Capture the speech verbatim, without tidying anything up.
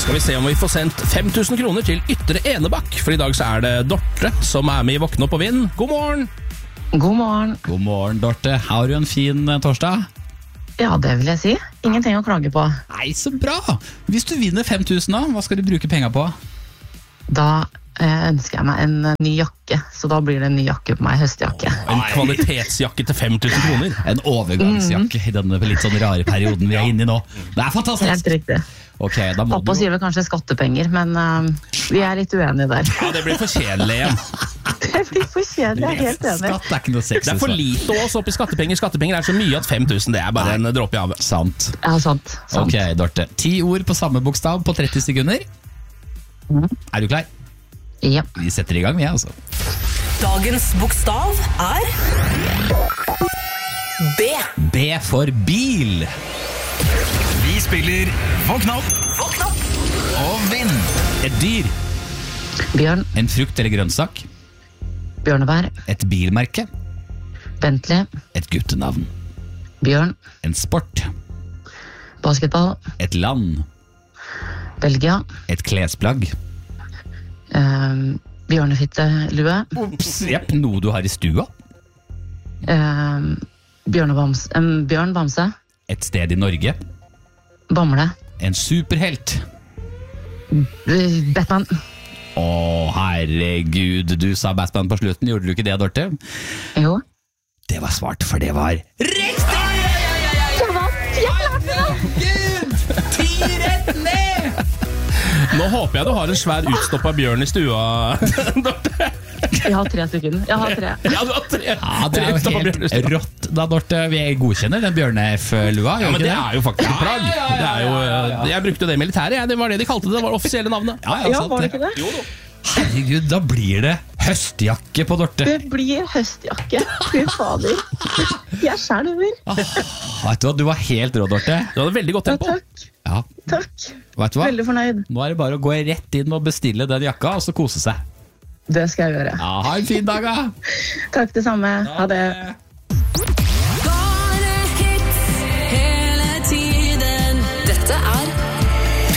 skal vi se om vi får sendt fem tusen kroner til Ytre Enebakk, for i dag så er det Dorte som er med i Våkne opp og vinn. God morgen! God morgen. God morgen, Dorte. Har du en fin eh, torsdag? Ja, det vil jeg si. Ingenting å klage på. Nei, så bra! Hvis du vinner fem tusen da, hva skal du bruke penger på? Da eh, ønsker jeg meg en uh, ny jakke, så da blir det en ny jakke på meg, høstjakke. En kvalitetsjakke til fem tusen kroner. En overgangsjakke mm. i denne litt sånn rare perioden vi er inne i nå. Det er fantastisk! Helt riktig. Okay, da må Pappa du... sier vel kanskje skattepenger, men uh, vi er litt uenige der. Ja, det blir for kjedelig igjen. Det blir for kjedelig, jeg er helt enig. Skatt er ikke noe sexy. Det er for lite også oppi skattepenger. Skattepenger er så mye at fem tusen, det er bare en dråpe i havet. Sant. Ja, sant. sant. Ok, Dorte. Ti ord på samme bokstav på tretti sekunder. Mm. Er du klar? Ja. Vi setter i gang med, altså. Dagens bokstav er B. B for bil. Vi spiller Våkne opp Våkne opp og vinn. Et dyr. Bjørn, En frukt eller grønnsak. bjørnebær, Et bilmerke. Bentley, Et guttenavn. bjørn, En sport. basketball, Et land. Belgia, Et klesplagg. eh, bjørnefittelue, Ops, jepp, noe du har i stua. eh, bjørnebams, en bjørn bamse, Et sted i Norge. bamle, En superhelt. eh, Batman. Å, herregud, du sa Batman på slutten, gjorde du ikke det, Dorte? Jo. Det var svart, for det var riktig! Jeg var Gud, ti rett ned! Nå håper jeg du har en svær utstoppet bjørn i stua, Dorte. Jeg har tre stykker. Jeg har tre. Ja, du har tre, Ja, det tre er jo utstoppet bjørn i helt stua. rått da, Dorte. Vi godkjenner den Bjørnef-lua, Ja, gjør men vi det ikke er jo faktisk et plagg. Det er jo, jeg brukte det i militæret, jeg. Det var det de kalte det. Det var det offisielle navnet. Ja, ja, Ja, sant var det det. ikke det? Jo, da. Herregud, da blir det høstjakke på Dorte. Det blir høstjakke. Fy fader. Jeg skjelver. Ah, vet du hva, du var helt rå, Dorte. Du hadde veldig godt Ja, tempo. takk. Ja, Takk. vet du hva? Veldig fornøyd. Nå er det bare å gå rett inn og bestille den jakka, og så kose seg. Det skal jeg gjøre. Ja, ha en fin dag, da! Takk det samme. Ha det.